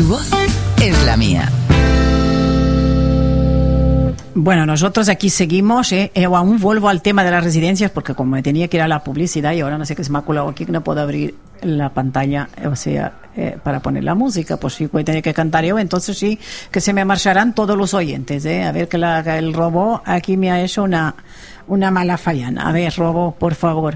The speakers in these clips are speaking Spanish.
voz es la mía. Bueno, nosotros aquí seguimos, yo aún vuelvo al tema de las residencias porque como me tenía que ir a la publicidad y ahora no sé qué se me ha colado aquí que no puedo abrir la pantalla, o sea, para poner la música, pues sí voy a tener que cantar yo, entonces sí que se me marcharán todos los oyentes, a ver que el robot aquí me ha hecho una mala fallana. A ver, robot, por favor.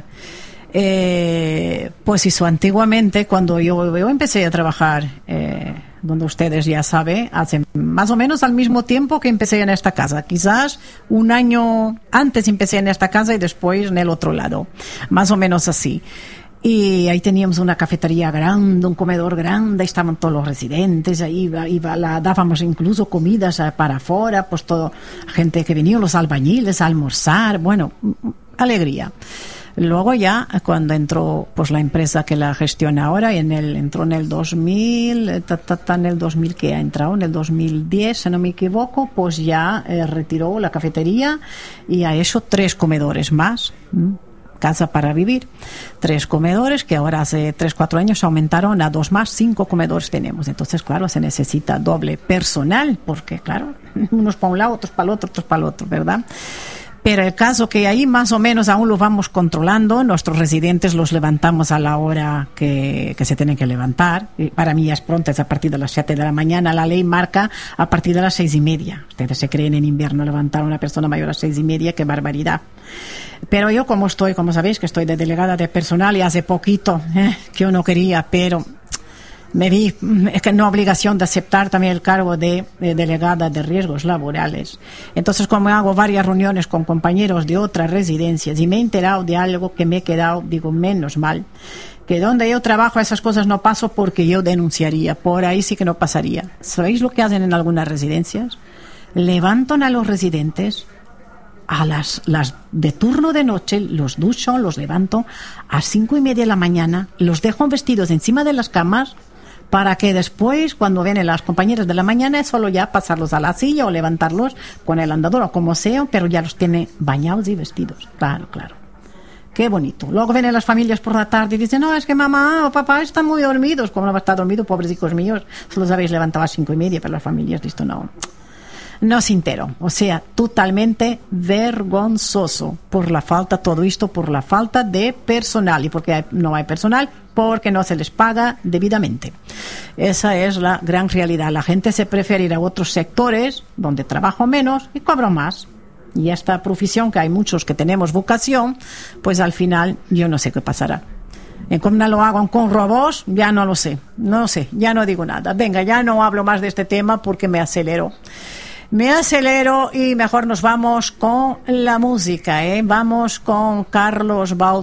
Pues eso, antiguamente cuando yo empecé a trabajar, donde ustedes ya saben, hace más o menos al mismo tiempo que empecé en esta casa, quizás un año antes empecé en esta casa y después en el otro lado, más o menos así. Y ahí teníamos una cafetería grande, un comedor grande, estaban todos los residentes, ahí dábamos incluso comidas para afuera, pues toda gente que venía, los albañiles a almorzar, bueno, alegría. Luego ya, cuando entró pues la empresa que la gestiona ahora, entró en el 2000, en el 2000 que ha entrado, en el 2010, si no me equivoco, pues ya retiró la cafetería y ha hecho 3 comedores más. Casa para vivir, 3 comedores que ahora hace 3-4 años aumentaron a 2 más, 5 comedores tenemos. Entonces, claro, se necesita doble personal porque, claro, unos para un lado, otros para el otro, otros para el otro, ¿verdad? Pero el caso que ahí más o menos aún lo vamos controlando, nuestros residentes los levantamos a la hora que se tienen que levantar. Y para mí ya es pronto, es a partir de las 7 de la mañana, la ley marca a partir de las 6:30. Ustedes se creen en invierno levantar a una persona mayor a las 6:30, qué barbaridad. Pero yo como sabéis que estoy de delegada de personal y hace poquito que yo no quería, pero me vi en una obligación de aceptar también el cargo de delegada de riesgos laborales. Entonces, como hago varias reuniones con compañeros de otras residencias y me he enterado de algo que me he quedado, digo, menos mal, que donde yo trabajo esas cosas no paso porque yo denunciaría, por ahí sí que no pasaría. ¿Sabéis lo que hacen en algunas residencias? Levantan a los residentes a las de turno de noche, los ducho, los levanto a 5:30 de la mañana, los dejo vestidos encima de las camas para que después, cuando vienen las compañeras de la mañana, es solo ya pasarlos a la silla o levantarlos con el andador o como sea, pero ya los tiene bañados y vestidos. Claro, claro. Qué bonito. Luego vienen las familias por la tarde y dicen, no, es que mamá o papá están muy dormidos. ¿Cómo no va a estar dormido, pobres hijos míos? Solo los habéis levantado a 5:30, pero las familias, listo, no se enteró. O sea, totalmente vergonzoso por la falta, todo esto por la falta de personal. ¿Y por qué no hay personal? Porque no se les paga debidamente. Esa es la gran realidad. La gente se prefiere ir a otros sectores donde trabajo menos y cobro más. Y esta profesión, que hay muchos que tenemos vocación, pues al final yo no sé qué pasará. En cómo no lo hagan con robots, ya no lo sé. No sé, ya no digo nada. Venga, ya no hablo más de este tema porque me acelero y mejor nos vamos con la música, Vamos con Carlos Bautista.